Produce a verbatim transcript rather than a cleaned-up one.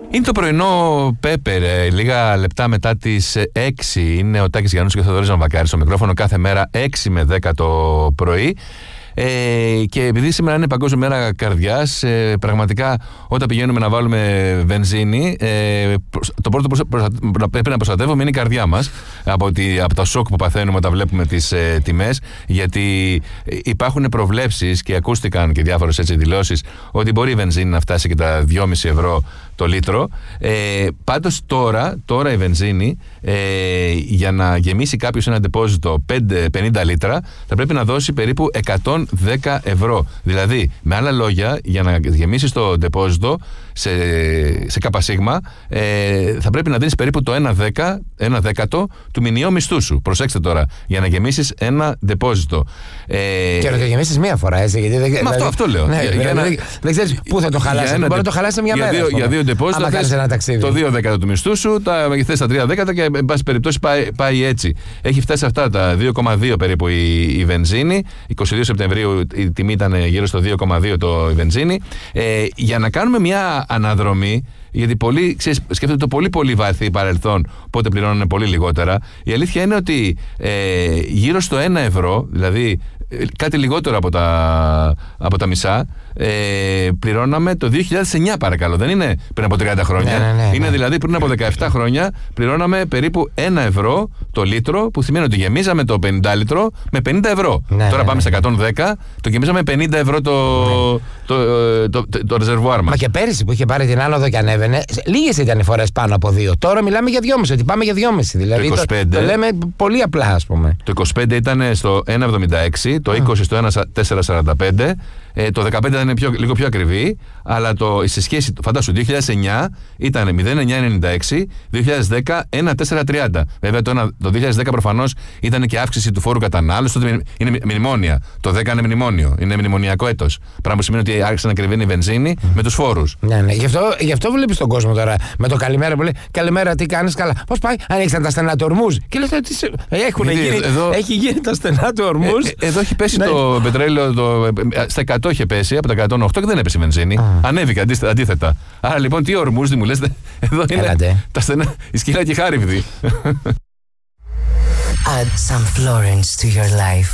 Είναι το πρωινό Πέπερ, λίγα λεπτά μετά τις έξι. Είναι ο Τάκης Γιαννούς και ο Θοδωρής Βαμβακάρης στο μικρόφωνο κάθε μέρα έξι με δέκα το πρωί. Ε, και επειδή σήμερα είναι Παγκόσμια Μέρα Καρδιάς, ε, πραγματικά όταν πηγαίνουμε να βάλουμε βενζίνη, ε, το πρώτο που πρέπει να προστατεύουμε είναι η καρδιά μας από, τη, από τα σοκ που παθαίνουμε όταν βλέπουμε τις ε, τιμές. Γιατί υπάρχουν προβλέψεις και ακούστηκαν και διάφορες έτσι δηλώσεις ότι μπορεί η βενζίνη να φτάσει και τα δυόμισι ευρώ το λίτρο. Ε, πάντως τώρα, τώρα η βενζίνη, ε, για να γεμίσει κάποιος ένα ντεπόζιτο πενήντα λίτρα, θα πρέπει να δώσει περίπου εκατόν δέκα ευρώ. Δηλαδή, με άλλα λόγια, για να γεμίσεις το ντεπόζιτο σε, σε ΚΣ, ε, θα πρέπει να δίνεις περίπου το ένα δέκατο του μηνιαίου μισθού σου. Προσέξτε τώρα, για να γεμίσεις ένα ντεπόζιτο. Ε, και να το γεμίσεις μία φορά, έτσι. Γιατί δεν, με δηλαδή, αυτό, αυτό λέω. Ναι, για, για για να, ένα, δεν ξέρεις πού θα το χαλάσει. Μπορεί να το χαλάσει σε μια για μέρα. Δύο, για δύο ντεπόζιτα το δύο δέκατα του μισθού σου, τα θες τα τρία δέκατα και εν πάση περιπτώσει πάει, πάει έτσι. Έχει φτάσει αυτά τα δύο κόμμα δύο περίπου η, η βενζίνη. είκοσι δύο Σεπτεμβρίου η τιμή ήταν γύρω στο δύο κόμμα δύο το η βενζίνη. Ε, για να κάνουμε μια αναδρομή, γιατί πολλοί ξέρεις, σκέφτονται το πολύ πολύ βαθύ παρελθόν, πότε πληρώνουν πολύ λιγότερα. Η αλήθεια είναι ότι ε, γύρω στο ένα ευρώ, δηλαδή κάτι λιγότερο από τα, από τα μισά, ε, πληρώναμε το δύο χιλιάδες εννιά, παρακαλώ. Δεν είναι πριν από τριάντα χρόνια. Ναι, ναι, ναι, ναι. Είναι δηλαδή πριν από δεκαεπτά χρόνια πληρώναμε περίπου ένα ευρώ το λίτρο, που σημαίνει ότι γεμίζαμε το πενήντα λίτρο με πενήντα ευρώ. Ναι, Τώρα ναι, πάμε ναι. σε εκατόν δέκα, το γεμίζαμε με πενήντα ευρώ το, ναι. το, το, το, το, το ρεζερβουάρ μας. Μα και πέρυσι που είχε πάρει την άνοδο και ανέβαινε, λίγες ήταν οι φορές πάνω από δύο. Τώρα μιλάμε για δυόμισι, ότι πάμε για δυόμισι. Δηλαδή το, είκοσι πέντε, το, το λέμε πολύ απλά, ας πούμε. Το είκοσι πέντε ήταν στο ένα εβδομήντα έξι, το είκοσι στο ένα τέσσερα σαράντα πέντε, ε, το δεκαπέντε ήταν πιο, λίγο πιο ακριβή, αλλά το, σε σχέση, φαντάσου, δύο χιλιάδες εννιά ήταν μηδέν εννιά ενενήντα έξι, δύο χιλιάδες δέκα ένα τέσσερα τριάντα. Βέβαια το, το δύο χιλιάδες δέκα προφανώς ήταν και αύξηση του φόρου κατανάλωσης, τότε είναι μνημόνια. Το δέκα είναι μνημόνιο, είναι μνημονιακό έτος. Πράγμα που σημαίνει ότι άρχισε να κρυβαίνει η βενζίνη mm. με τους φόρους. Ναι, ναι. Γι' αυτό, γι' αυτό βλέπεις τον κόσμο τώρα με το καλημέρα που λέει καλημέρα, τι κάνεις, καλά. Πώς πάει, ανοίξαν τα στενά του Ορμούζ. Και λες ότι έχουν γίνει, εδώ, έχει γίνει τα στενά του Ορμούζ. Ε, εδώ έχει πέσει το πετρέλαιο, το, στα εκατό είχε πέσει, από τα εκατόν οκτώ και δεν έπεσε η βενζίνη. Mm. Ανέβηκε αντίθετα. Άρα λοιπόν τι Ορμούζ, τι μου λες, εδώ είναι Έλατε. τα στενά, η σκύλα και η χάριβδη. Add some Florence to your life.